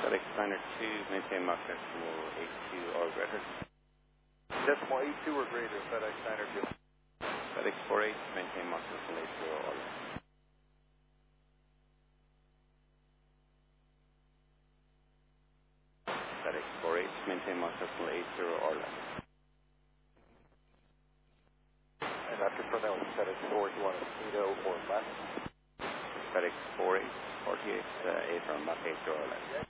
FedEx Niner 2, maintain Mach decimal 82 or greater. Decimal 82 or greater, FedEx Niner 2. FedEx 48, maintain Mach decimal 80 or less. FedEx 48, maintain Mach decimal 80 or less. And after from that was FedEx 4, you want a 80 or less? FedEx 48, 48, 8 or Mach 80 or less.